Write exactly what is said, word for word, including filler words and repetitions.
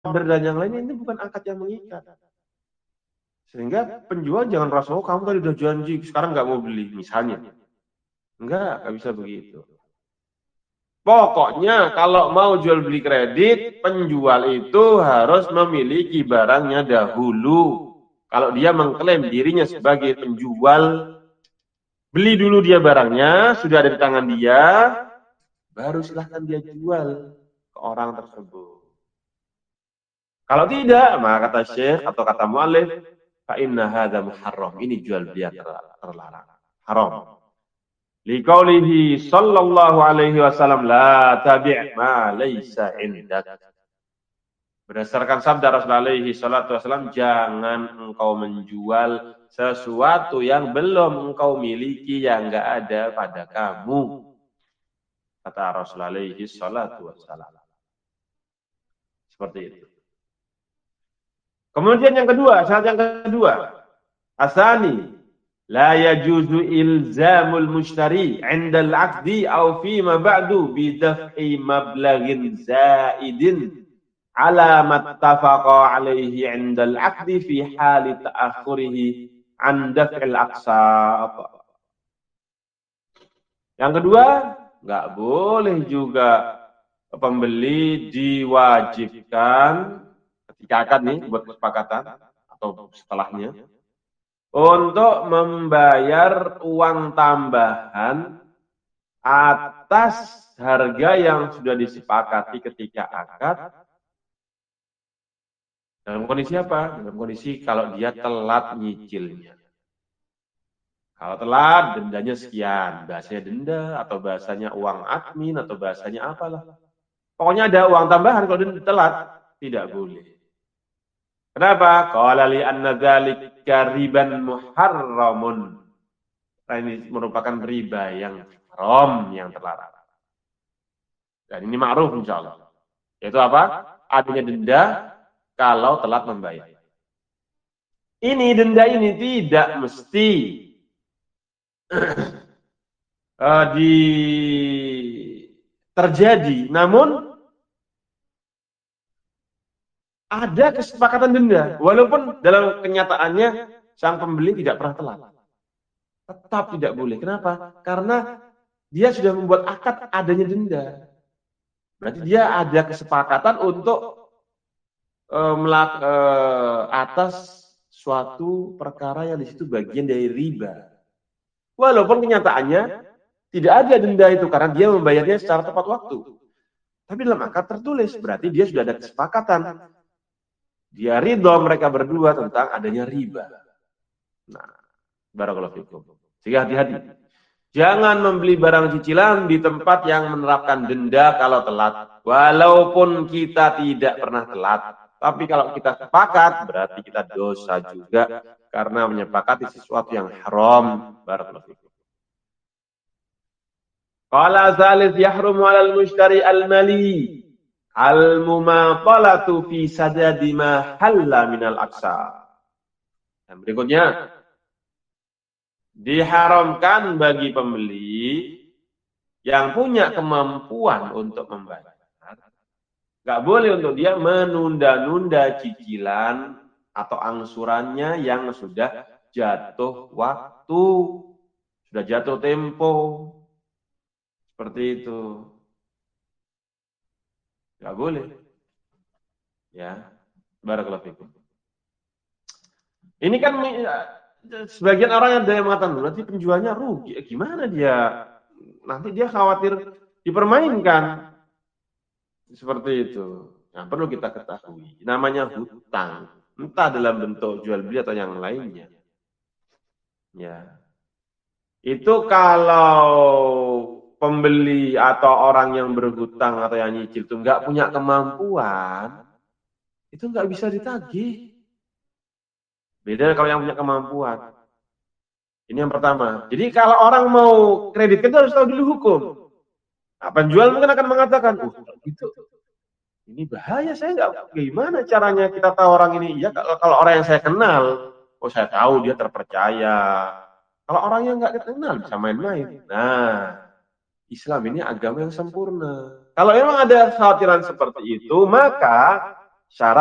order dan yang lain ini bukan akad yang mengikat. Sehingga penjual jangan rasa, oh kamu tadi udah janji, sekarang nggak mau beli, misalnya. Enggak, nggak bisa begitu. Pokoknya kalau mau jual beli kredit, penjual itu harus memiliki barangnya dahulu. Kalau dia mengklaim dirinya sebagai penjual, beli dulu dia barangnya, sudah ada di tangan dia, baru silahkan dia jual ke orang tersebut. Kalau tidak, maka kata Syekh atau kata mu'alif, fa inna hadza muharram. Ini jual beli terlarang. Haram. Liqaulihi sallallahu alaihi wasallam la tabi' ma laysa indak. Berdasarkan sabda Rasulullah alaihi salatu wasallam, jangan engkau menjual sesuatu yang belum engkau miliki, yang enggak ada pada kamu. Kata Rasulullah alaihi salatu wasallam. Seperti itu. Kemudian yang kedua, syarat yang kedua, asani la yajuzu ilzamul mushtari 'inda al-'aqdi aw fi ma ba'du bi daf'i mablaghin zaidin 'ala ma ittafaqa 'alaihi 'inda al-'aqdi fi hali ta'akhurihi 'an daf'il aqsat. Yang kedua, enggak boleh juga pembeli diwajibkan ketika akad nih buat kesepakatan atau setelahnya untuk membayar uang tambahan atas harga yang sudah disepakati ketika akad. Dalam kondisi apa? Dalam kondisi kalau dia telat nyicilnya. Kalau telat dendanya sekian, bahasanya denda atau bahasanya uang admin atau bahasanya apalah. Pokoknya ada uang tambahan kalau dia telat, tidak boleh. Kenapa? Qala li anna dzalika riban muharramun. Ini merupakan riba yang haram, yang terlarang. Dan ini ma'ruf insyaallah. Yaitu apa? Adanya denda kalau telat membayar. Ini denda ini tidak mesti uh, di terjadi, namun ada kesepakatan denda, walaupun dalam kenyataannya sang pembeli tidak pernah telat. Tetap tidak boleh. Kenapa? Karena dia sudah membuat akad adanya denda. Berarti dia ada kesepakatan untuk uh, melak, uh, atas suatu perkara yang di situ bagian dari riba. Walaupun kenyataannya tidak ada denda itu karena dia membayarnya secara tepat waktu. Tapi dalam akad tertulis, berarti dia sudah ada kesepakatan. Dia ridho mereka berdua tentang adanya riba. Nah, barakallahu fikum. Sehingga hati-hati. Jangan membeli barang cicilan di tempat yang menerapkan denda kalau telat. Walaupun kita tidak pernah telat. Tapi kalau kita sepakat, berarti kita dosa juga. Karena menyepakati sesuatu yang haram. Barakallahu fikum. Qala tsalits yahrumu 'alal mushtari al-mali. Al-mumatalatu fi sadadi ma halla minal aqsa. Dan berikutnya, diharamkan bagi pembeli yang punya kemampuan untuk membayar. Gak boleh untuk dia menunda-nunda cicilan atau angsurannya yang sudah jatuh waktu, sudah jatuh tempo. Seperti itu. Gak boleh. Ya. Barakallahu fikum. Ini kan sebagian orang ada yang mengatakan, berarti penjualnya rugi. Gimana dia? Nanti dia khawatir dipermainkan. Seperti itu. Nah, perlu kita ketahui. Namanya hutang. Entah dalam bentuk jual beli atau yang lainnya. Ya. Itu kalau pembeli atau orang yang berhutang atau yang nyicil itu nggak punya kemampuan, itu nggak bisa ditagih. Beda kalau yang punya kemampuan. Ini yang pertama. Jadi kalau orang mau kredit itu harus tahu dulu hukum. Nah, penjual mungkin akan mengatakan, oh itu ini bahaya, saya nggak, gimana caranya kita tahu orang ini? Ya kalau, kalau orang yang saya kenal, oh saya tahu dia terpercaya. Kalau orang yang nggak kenal bisa main-main. Nah, Islam ini agama yang sempurna. Kalau memang ada kekhawatiran seperti itu, maka syarat